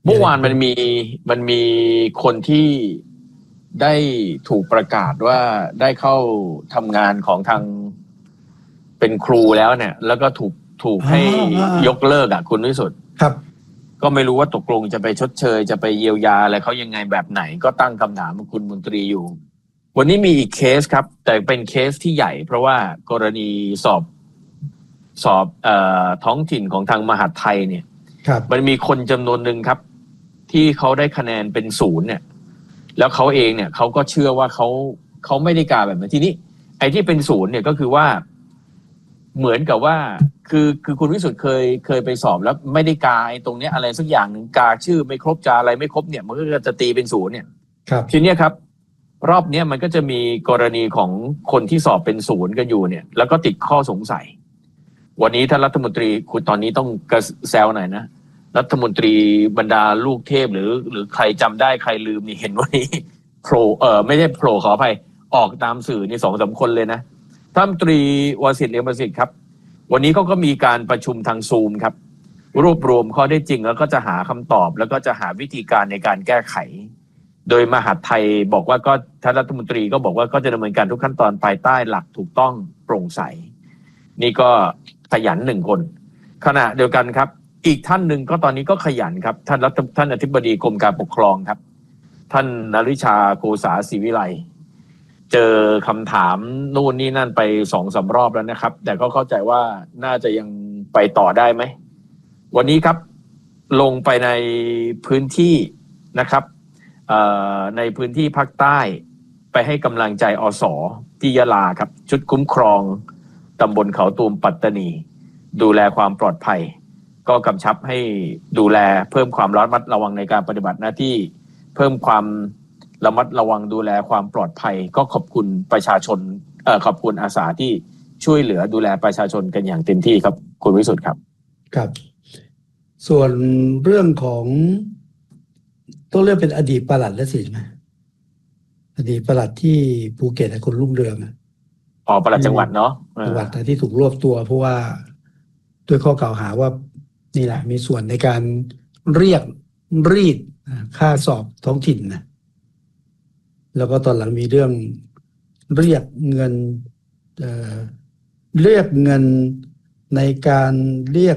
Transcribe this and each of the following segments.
เมื่อวานมันมีคนที่ได้ถูกประกาศว่าได้เข้าทำงานของทางเป็นครูแล้วเนี่ย แล้วก็ถูกให้ยกเลิกคุณวิสุทธิ์ครับก็ไม่รู้ว่าตกลงจะไปชดเชยจะไปเยียวยาอะไรเขายังไงแบบไหนก็ตั้งคำถามกับคุณมนตรีอยู่วันนี้มีอีกเคสครับแต่เป็นเคสที่ใหญ่เพราะว่ากรณีสอบท้องถิ่นของทางมหาดไทยเนี่ยมันมีคนจำนวนหนึ่งครับที่เขาได้คะแนนเป็น0เนี่ยแล้วเขาเองเนี่ยเขาก็เชื่อว่าเขาไม่ได้กาแบบนั้นทีนี้ไอ้ที่เป็น0เนี่ยก็คือว่าเหมือนกับว่าคือคุณวิสุทธิ์เคยไปสอบแล้วไม่ได้กาไอ้ตรงเนี้ยอะไรสักอย่างหนึ่งกาชื่อไม่ครบจาอะไรไม่ครบเนี่ยมันก็จะตีเป็น0เนี่ยทีเนี้ยครับรอบเนี้ยมันก็จะมีกรณีของคนที่สอบเป็น0กันอยู่เนี่ยแล้วก็ติดข้อสงสัยวันนี้ท่านรัฐมนตรีคุณตอนนี้ต้องกระแซวหน่อยนะรัฐมนตรีบรรดาลูกเทพหรือใครจำได้ใครลืมนี่เห็นวันนี้โผล่ไม่ใช่โผล่ขออภัยออกตามสื่อนี่2-3 คนเลยนะท่านรัฐมนตรีวสิทธิ์เลี้ยงประสิทธิ์ครับวันนี้เขาก็มีการประชุมทางซูมครับรวบรวมข้อได้จริงแล้วก็จะหาคำตอบแล้วก็จะหาวิธีการในการแก้ไขโดยมหาดไทยบอกว่าก็ท่านรัฐมนตรีก็บอกว่าก็จะดำเนินการทุกขั้นตอนภายใต้หลักถูกต้องโปร่งใสนี่ก็ขยัน1 คนขณะเดียวกันครับอีกท่านหนึ่งก็ตอนนี้ก็ขยันครับท่านอธิบดีกรมการปกครองครับท่านนฤชาโกษาศรีวิไลเจอคำถามนู่นนี่นั่นไป2-3 รอบแล้วนะครับแต่ก็เข้าใจว่าน่าจะยังไปต่อได้ไหมวันนี้ครับลงไปในพื้นที่นะครับในพื้นที่ภาคใต้ไปให้กำลังใจอสที่ยะลาครับชุดคุ้มครองตำบลเขาตูมปัตตานีดูแลความปลอดภัยก็กำชับให้ดูแลเพิ่มความระมัดระวังในการปฏิบัติหน้าที่เพิ่มความระมัดระวังดูแลความปลอดภัยก็ขอบคุณประชาชนขอบคุณอาสาที่ช่วยเหลือดูแลประชาชนกันอย่างเต็มที่ครับคุณวิสุทธิ์ครับครับส่วนเรื่องของต้องเรียกเป็นอดีตปลัดและสิใช่ไหมอดีตปลัดที่ภูเก็ตคุณรุ่งเรืองปลัดจังหวัดเนาะจังหวัดที่ถูกรวบตัวเพราะว่าด้วยข้อกล่าวหาว่านี่แหละมีส่วนในการเรียกรีดค่าสอบท้องถิ่นนะแล้วก็ตอนหลังมีเรื่องเรียกเงินในการเรียก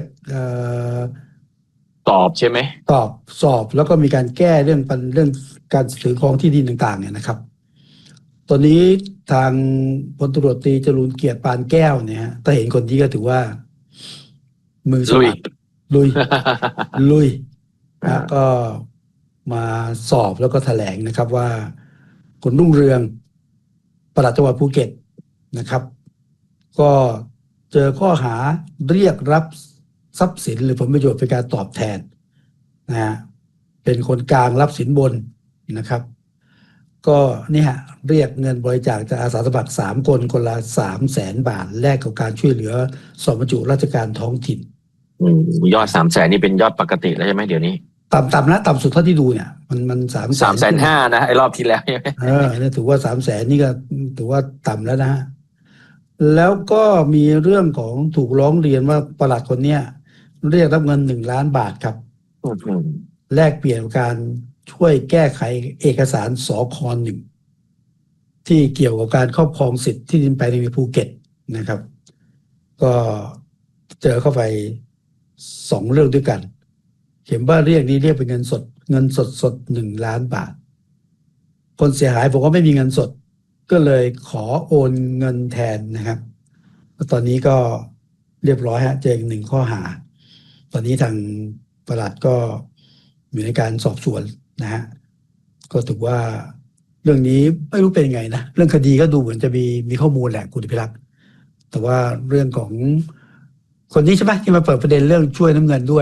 ตอบใช่ไหมตอบสอบแล้วก็มีการแก้เรื่องการถือครองที่ดินต่างๆเนี่ยนะครับตอนนี้ทางพลตำรวจตรีจรูญเกียรติปานแก้วเนี่ยถ้าเห็นคนที่ก็ถือว่ามือสมัครลุยแล้วก็มาสอบแล้วก็แถลงนะครับว่าคุณรุ่งเรืองปลัดจังหวัดภูเก็ตนะครับก็เจอข้อหาเรียกรับทรัพย์สินหรือผลประโยชน์เป็นการตอบแทนนะฮะเป็นคนกลางรับสินบนนะครับก็นี่ฮะเรียกเงินบริจาคจากอาสาสมัคร3 คนคนละ300,000 บาทแลกกับการช่วยเหลือสอบบรรจุราชการท้องถิ่นยอด300,000นี่เป็นยอดปกติแล้วใช่ไหมเดี๋ยวนี้ต่ำนะต่ำสุดเท่าที่ดูเนี่ยมัน 350,000นะไอ้รอบที่แล้วใช่ไหมเนี่ยถือว่า300,000นี่ก็ถือว่าต่ำแล้วนะฮะแล้วก็มีเรื่องของถูกร้องเรียนว่าปลัดคนเนี้ยเรียกรับเงิน1 ล้านบาทครับแลกเปลี่ยนการช่วยแก้ไขเอกสารสค.1ที่เกี่ยวกับการครอบครองสิทธิ์ที่ดินแปลงในภูเก็ตนะครับก็เจอเข้าไป2 เรื่องด้วยกันเขียนว่าเรียกเป็นเงินสด1 ล้านบาทคนเสียหายบอกว่าไม่มีเงินสดก็เลยขอโอนเงินแทนนะครับตอนนี้ก็เรียบร้อยฮะเจออีก1 ข้อหาตอนนี้ทางปลัดก็อยู่ในการสอบสวนนะฮะก็ถือว่าเรื่องนี้ไม่รู้เป็นยังไงนะเรื่องคดีก็ดูเหมือนจะมีข้อมูลแหละคุณพิรักษ์แต่ว่าเรื่องของคนนี้ใช่ไหมที่มาเปิดประเด็นเรื่องช่วยน้ำเงินด้วย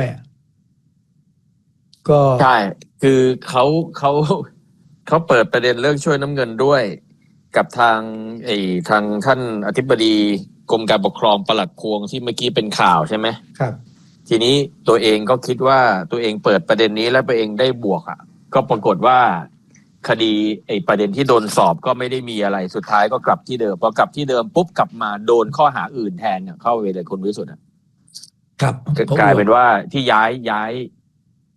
ก็ใช่คือเขาเปิดประเด็นเรื่องช่วยน้ำเงินด้วยกับทางท่านอธิบดีกรมการปกครองปลัดพวงที่เมื่อกี้เป็นข่าวใช่ไหมครับทีนี้ตัวเองก็คิดว่าตัวเองเปิดประเด็นนี้แล้วตัวเองได้บวกก็ปรากฏว่าคดีประเด็นที่โดนสอบก็ไม่ได้มีอะไรสุดท้ายก็กลับที่เดิมพอกลับที่เดิมปุ๊บกลับมาโดนข้อหาอื่นแทนเข้าไปเลยคนวิสุทธิ์ครับกลายเป็นว่าที่ย้